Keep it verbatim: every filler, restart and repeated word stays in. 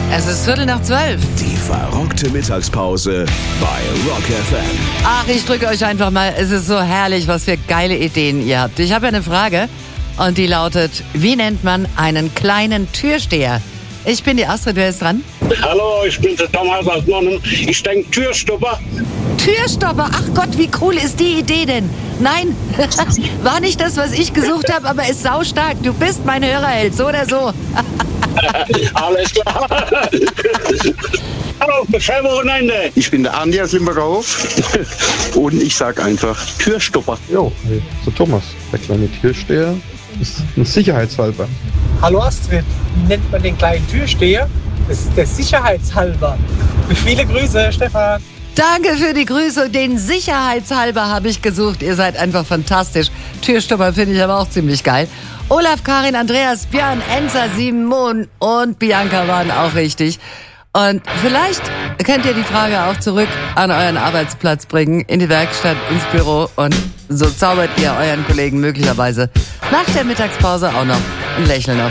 Es ist Viertel nach zwölf. Die verrückte Mittagspause bei Rock F M. Ach, ich drücke euch einfach mal. Es ist so herrlich, was für geile Ideen ihr habt. Ich habe ja eine Frage und die lautet, wie nennt man einen kleinen Türsteher? Ich bin die Astrid, wer ist dran? Hallo, ich bin der Thomas aus Nonnem. Ich denke Türstopper. Türstopper, ach Gott, wie cool ist die Idee denn? Nein, war nicht das, was ich gesucht habe, aber ist saustark. Du bist mein Hörerheld, so oder so. Alles klar. Hallo, schönes Wochenende. Ich bin der Andi aus Limburgauf und ich sag einfach Türstopper. Jo, hey, so Thomas, der kleine Türsteher ist ein Sicherheitshalber. Hallo Astrid, wie nennt man den kleinen Türsteher? Das ist der Sicherheitshalber. Viele Grüße, Stefan. Danke für die Grüße. Den Sicherheitshalber habe ich gesucht. Ihr seid einfach fantastisch. Türstopper finde ich aber auch ziemlich geil. Olaf, Karin, Andreas, Björn, Enza, Simon und Bianca waren auch richtig. Und vielleicht könnt ihr die Frage auch zurück an euren Arbeitsplatz bringen, in die Werkstatt, ins Büro. Und so zaubert ihr euren Kollegen möglicherweise nach der Mittagspause auch noch ein Lächeln auf